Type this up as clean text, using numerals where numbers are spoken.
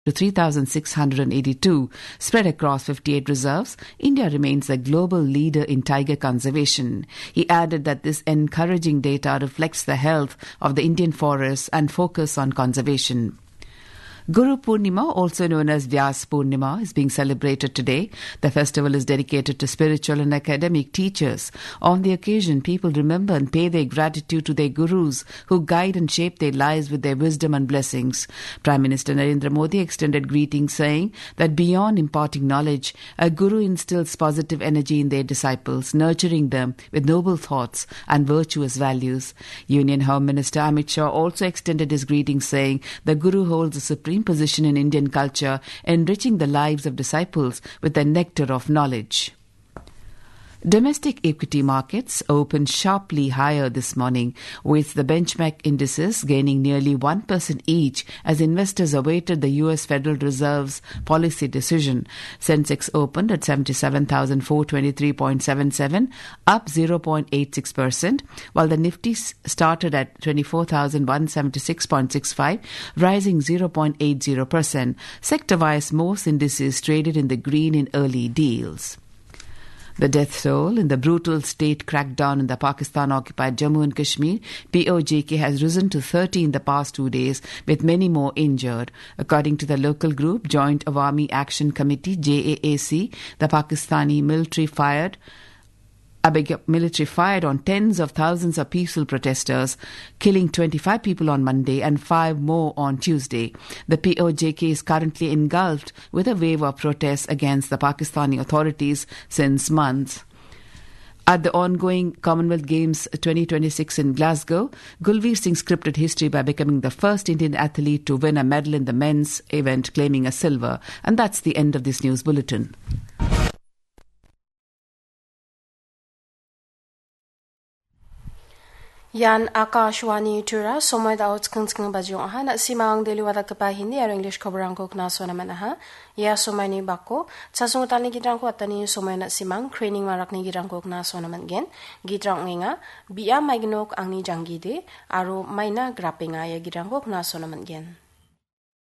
to 3,682, spread across 58 reserves, India remains the global leader in tiger conservation. He added that this encouraging data reflects the health of the Indian forests and focus on conservation. Guru Purnima, also known as Vyas Purnima, is being celebrated today. The festival is dedicated to spiritual and academic teachers. On the occasion, people remember and pay their gratitude to their gurus who guide and shape their lives with their wisdom and blessings. Prime Minister Narendra Modi extended greetings, saying that beyond imparting knowledge, a guru instills positive energy in their disciples, nurturing them with noble thoughts and virtuous values. Union Home Minister Amit Shah also extended his greetings, saying the guru holds a supreme position in Indian culture, enriching the lives of disciples with the nectar of knowledge. Domestic equity markets opened sharply higher this morning, with the benchmark indices gaining nearly 1% each as investors awaited the U.S. Federal Reserve's policy decision. Sensex opened at 77,423.77, up 0.86%, while the Nifty started at 24,176.65, rising 0.80%. Sector-wise, most indices traded in the green in early deals. The death toll in the brutal state crackdown in the Pakistan-occupied Jammu and Kashmir, POJK, has risen to 30 in the past 2 days, with many more injured. According to the local group, Joint Awami Action Committee, JAAC, the Pakistani military fired on tens of thousands of peaceful protesters, killing 25 people on Monday and 5 more on Tuesday. The POJK is currently engulfed with a wave of protests against the Pakistani authorities since months. At the ongoing Commonwealth Games 2026 in Glasgow, Gulveer Singh scripted history by becoming the first Indian athlete to win a medal in the men's event, claiming a silver. And that's the end of this news bulletin. Yan Akashwani Tura, Somad out Kunsking Bajon, Simang Deliwada Kapahindi, or English Cobranco Knaswanamanaha, Ya Somani Bako, Sasotani Gitranko Atani, Somana Simang, Craning Marakni Gitranko Knaswanaman, Gitranginga, Bia Magnok Angni Jangide, Aro Maina Grappinga, Gitranko Knaswanaman.